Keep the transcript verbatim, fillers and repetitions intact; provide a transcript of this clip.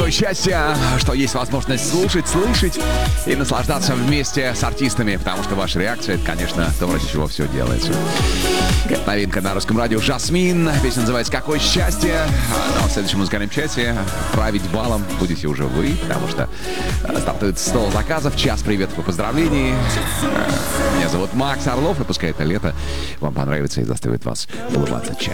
такое счастье, что есть возможность слушать, слышать и наслаждаться вместе с артистами, потому что ваша реакция — это, конечно, то, ради чего все делается. Это новинка на русском радио «Жасмин». Песня называется «Какое счастье». Но в следующем музыкальном часе править балом будете уже вы, потому что стартует сто заказов, час приветов и поздравлений. Меня зовут Макс Орлов, и пускай это лето вам понравится и заставит вас улыбаться чаще.